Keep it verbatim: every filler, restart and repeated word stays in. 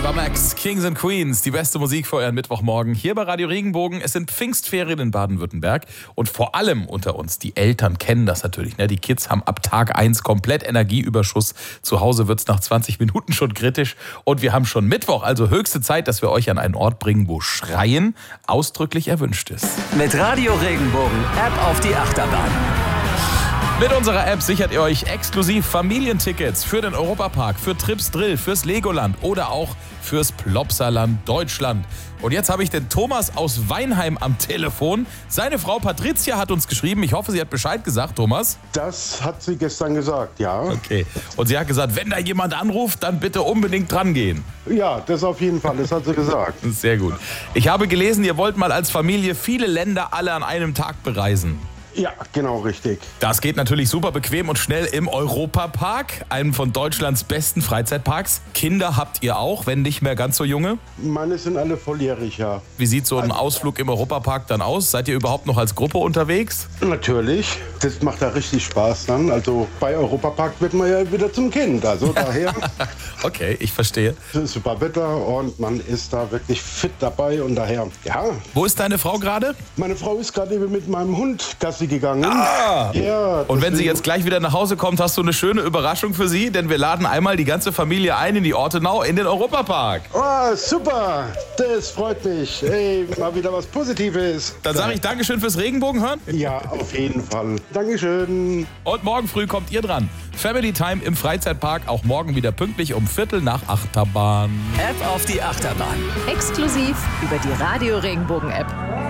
Ava Max, Kings and Queens, die beste Musik für euren Mittwochmorgen hier bei Radio Regenbogen. Es sind Pfingstferien in Baden-Württemberg und vor allem unter uns, die Eltern kennen das natürlich. Ne? Die Kids haben ab Tag eins komplett Energieüberschuss. Zu Hause wird es nach zwanzig Minuten schon kritisch und wir haben schon Mittwoch, also höchste Zeit, dass wir euch an einen Ort bringen, wo Schreien ausdrücklich erwünscht ist. Mit Radio Regenbogen, App auf die Achterbahn. Mit unserer App sichert ihr euch exklusiv Familientickets für den Europapark, für Trips Drill, fürs Legoland oder auch fürs Plopsaland Deutschland. Und jetzt habe ich den Thomas aus Weinheim am Telefon. Seine Frau Patricia hat uns geschrieben. Ich hoffe, sie hat Bescheid gesagt, Thomas. Das hat sie gestern gesagt, ja. Okay. Und sie hat gesagt, wenn da jemand anruft, dann bitte unbedingt dran gehen. Ja, das auf jeden Fall, das hat sie gesagt. Sehr gut. Ich habe gelesen, ihr wollt mal als Familie viele Länder alle an einem Tag bereisen. Ja, genau, richtig. Das geht natürlich super bequem und schnell im Europapark, einem von Deutschlands besten Freizeitparks. Kinder habt ihr auch, wenn nicht mehr ganz so junge? Meine sind alle volljährig, ja. Wie sieht so ein Ausflug im Europapark dann aus? Seid ihr überhaupt noch als Gruppe unterwegs? Natürlich, das macht da richtig Spaß dann. Also bei Europapark wird man ja wieder zum Kind, also daher. Okay, ich verstehe. Super Wetter und man ist da wirklich fit dabei und daher, ja. Wo ist deine Frau gerade? Meine Frau ist gerade eben mit meinem Hund Gassi gegangen. Ah. Ja, und wenn sie jetzt gleich wieder nach Hause kommt, hast du eine schöne Überraschung für sie, denn wir laden einmal die ganze Familie ein in die Ortenau, in den Europapark. Oh, super, das freut mich. Ey, mal wieder was Positives. Dann sage ich Dankeschön fürs Regenbogenhören. Ja, auf jeden Fall. Dankeschön. Und morgen früh kommt ihr dran. Family Time im Freizeitpark, auch morgen wieder pünktlich um Viertel nach Achterbahn. App auf die Achterbahn. Exklusiv über die Radio Regenbogen App.